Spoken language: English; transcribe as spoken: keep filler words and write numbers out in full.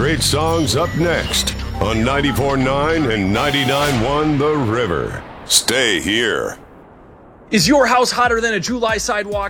great songs up next on ninety-four point nine and ninety-nine point one The River. Stay here. Is your house hotter than a July sidewalk?